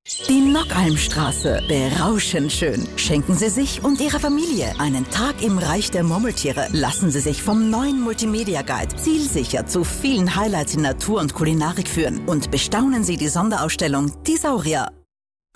Die Nockalmstraße, berauschend schön. Schenken Sie sich und Ihrer Familie einen Tag im Reich der Murmeltiere. Lassen Sie sich vom neuen Multimedia Guide zielsicher zu vielen Highlights in Natur und Kulinarik führen. Und bestaunen Sie die Sonderausstellung Die Saurier.